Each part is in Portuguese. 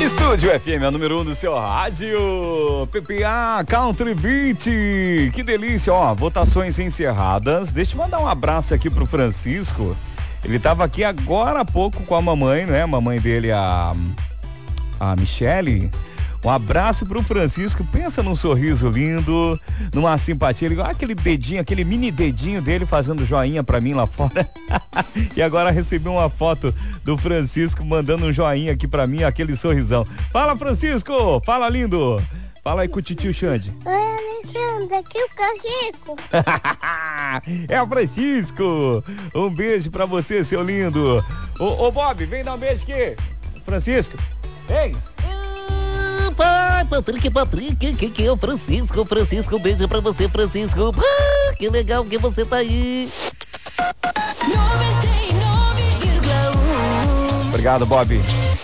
Estúdio FM, a número 1 do seu rádio. PPA Country Beat. Que delícia, ó. Votações encerradas. Deixa eu mandar um abraço aqui pro Francisco. Ele tava aqui agora há pouco com a mamãe, né? A mamãe dele, a Michele. Um abraço pro Francisco. Pensa num sorriso lindo, numa simpatia. Ele, aquele dedinho, aquele mini dedinho dele fazendo joinha pra mim lá fora. E agora recebi uma foto do Francisco mandando um joinha aqui pra mim, aquele sorrisão. Fala, Francisco! Fala, lindo! Fala aí com o titio Xande. Oi, Alexandre, aqui é o Francisco. É o Francisco! Um beijo pra você, seu lindo. Ô, Bob, vem dar um beijo aqui. Francisco, vem! Patrick, que é o Francisco? Francisco, um beijo pra você, Francisco. Que legal que você tá aí. 99,1. Obrigado, Bob.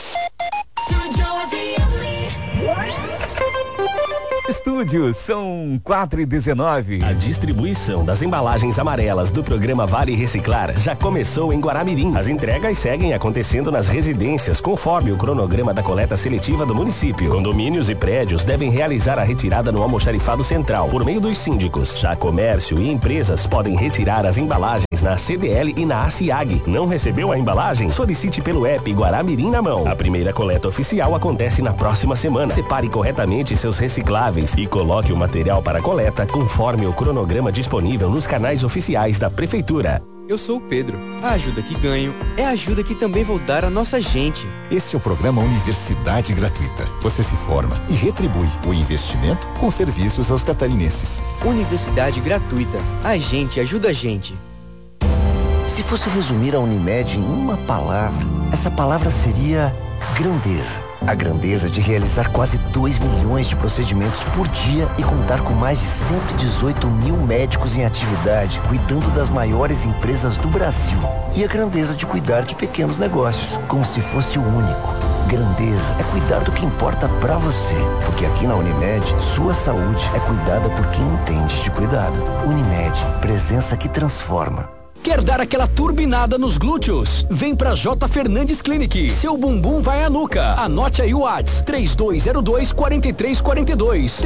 Estúdio, são 4h19. A distribuição das embalagens amarelas do programa Vale Reciclar já começou em Guaramirim. As entregas seguem acontecendo nas residências, conforme o cronograma da coleta seletiva do município. Condomínios e prédios devem realizar a retirada no almoxarifado central, por meio dos síndicos. Já comércio e empresas podem retirar as embalagens na CDL e na ACIAG. Não recebeu a embalagem? Solicite pelo app Guaramirim na mão. A primeira coleta oficial acontece na próxima semana. Separe corretamente seus recicláveis e coloque o material para coleta conforme o cronograma disponível nos canais oficiais da Prefeitura. Eu sou o Pedro. A ajuda que ganho é a ajuda que também vou dar à nossa gente. Esse é o programa Universidade Gratuita. Você se forma e retribui o investimento com serviços aos catarinenses. Universidade Gratuita. A gente ajuda a gente. Se fosse resumir a Unimed em uma palavra, essa palavra seria grandeza. A grandeza de realizar quase 2 milhões de procedimentos por dia e contar com mais de 118 mil médicos em atividade, cuidando das maiores empresas do Brasil. E a grandeza de cuidar de pequenos negócios, como se fosse o único. Grandeza é cuidar do que importa pra você, porque aqui na Unimed, sua saúde é cuidada por quem entende de cuidado. Unimed, presença que transforma. Quer dar aquela turbinada nos glúteos? Vem pra J. Fernandes Clinic. Seu bumbum vai à nuca. Anote aí o WhatsApp: 3202-4342.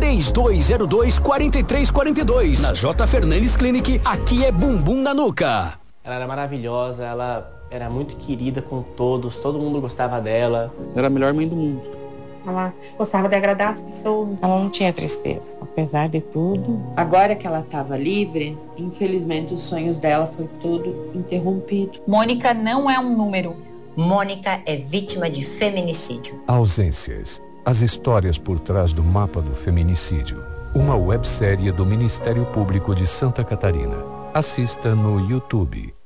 3202-4342. Na J. Fernandes Clinic, aqui é bumbum na nuca. Ela era maravilhosa, ela era muito querida com todos, todo mundo gostava dela. Era a melhor mãe do mundo. Ela gostava de agradar as pessoas, ela não tinha tristeza, apesar de tudo. Agora que ela estava livre, infelizmente os sonhos dela foi tudo interrompido. Mônica não é um número. Mônica é vítima de feminicídio. Ausências. As histórias por trás do mapa do feminicídio. Uma websérie do Ministério Público de Santa Catarina. Assista no YouTube.